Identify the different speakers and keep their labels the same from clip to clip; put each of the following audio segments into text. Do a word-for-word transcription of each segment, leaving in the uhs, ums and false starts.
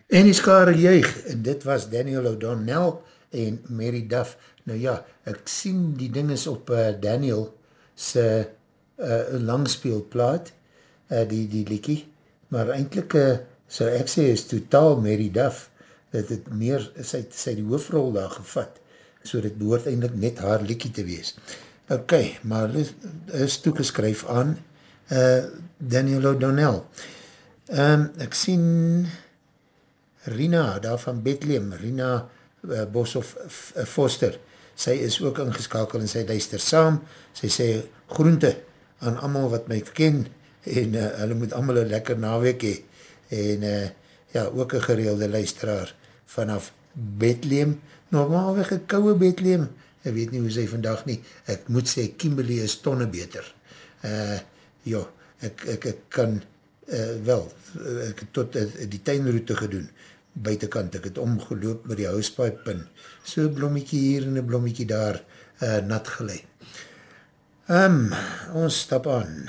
Speaker 1: En die skare juig, en dit was Daniel O'Donnell en Mary Duff. Nou ja, ek sien die ding is op uh, Daniel sy uh, langspeelplaat, uh, die, die liekie, maar eindelijk uh, so ek sê is totaal Mary Duff, dat het meer, sy, sy die hoofrol daar gevat, so dit behoort eindelijk net haar liekie te wees. Ok, maar is, is toegeskryf aan uh, Daniel O'Donnell. Um, ek sien Rina, daar van Bethlehem, Rina uh, Boshoff uh, Foster, sy is ook ingeskakel en sy luister saam, sy sê groente aan amal wat my ken, en uh, hulle moet amal een lekker naweek hee, en uh, ja, ook een gereelde luisteraar vanaf Bethlehem, normaalweg een kouwe Bethlehem, ek weet nie hoe sy vandag nie, ek moet sê, Kimberley is tonne beter, uh, ja, ek, ek, ek kan uh, wel, ek het tot uh, die tuinroute gedoen, buitenkant, ek het omgeloop met die housepipe en so blommiekie hier en een blommiekie daar uh, nat gelei. Um, ons stap aan.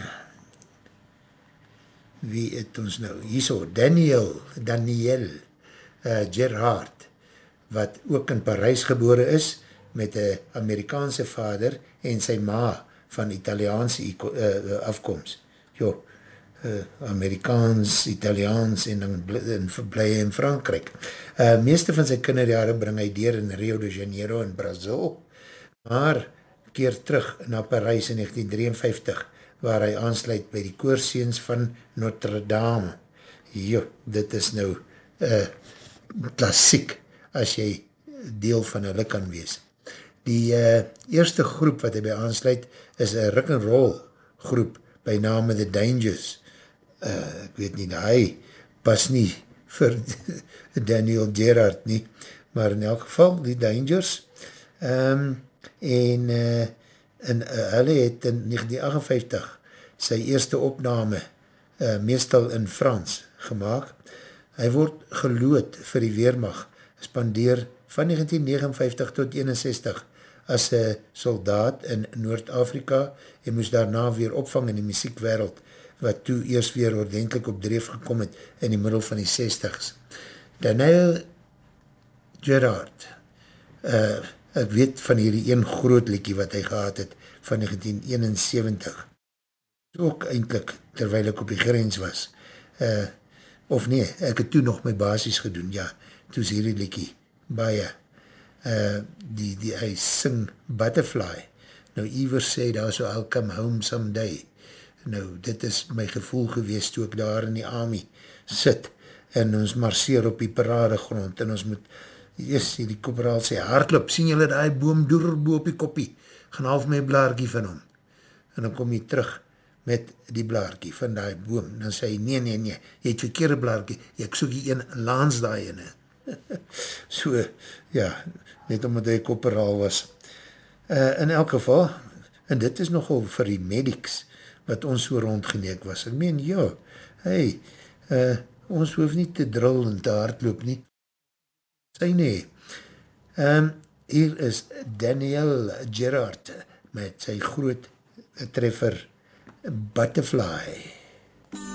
Speaker 1: Wie het ons nou? Hierso, Daniel, Daniel uh, Gerhard, wat ook in Parijs gebore is, met een Amerikaanse vader en sy ma van Italiaanse uh, afkomst. Jo, uh, Amerikaans, Italiaans en dan verbly in Frankrijk. Uh, meeste van sy kinderjare bring hy deur in Rio de Janeiro in Brazil, maar keer terug na Parijs in negentien drieënvyftig, waar hy aansluit by die koorseens van Notre Dame. Jo, dit is nou uh, klassiek, as jy deel van hulle kan wees. Die uh, eerste groep wat hy by aansluit, is een rock and roll groep, by name The Dangers. Uh, ek weet nie, hy pas nie vir Daniel Gerhard nie, maar in elk geval, die Dangers, um, en uh, en uh, hulle het in negentien agtenvyftig sy eerste opname, uh, meestal in Frans, gemaakt. Hy word geloot vir die Weermacht, spandeer van negentien negenenvyftig tot eenenzestig as een soldaat in Noord-Afrika en moes daarna weer opvang in die muziekwereld, wat toe eerst weer ordentlik op dreef gekom het in die middel van die zestigs. Daniel Gerhard, uh, ek weet van hierdie een groot liedjie wat hy gehad het van negentien eenensewentig, ook eindelijk terwijl ek op die grens was, uh, of nee, ek het toe nog my basis gedoen, ja, toe is hierdie liedjie, baie, uh, die, die, hy sing Butterfly, nou Iver sê daar so, I'll come home someday, nou dit is my gevoel gewees toe ek daar in die army sit, en ons marseer op die paradegrond, en ons moet Yes, die koperaal sê, hardloop, sien julle die boom doorbo op die koppie, gaan half my blaarkie van hom. En dan kom jy terug met die blaarkie van die boom. Dan sê hy, nee, nee, nee, jy het verkeerde blaarkie, ek soek jy een laans daai ene. So, ja, net omdat hy koperaal was. Uh, in elk geval, en dit is nogal vir die medics, wat ons so rondgeneek was. Ek meen, ja, hey, uh, ons hoef nie te drill en te hardloop nie, sy nie. Um, hier is Daniel Gerhard met sy groot treffer Butterfly.